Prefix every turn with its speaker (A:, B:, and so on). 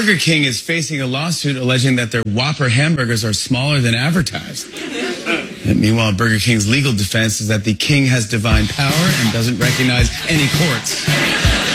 A: Burger King is facing a lawsuit alleging that their Whopper hamburgers are smaller than advertised. And meanwhile, Burger King's legal defense is that the king has divine power and doesn't recognize any courts.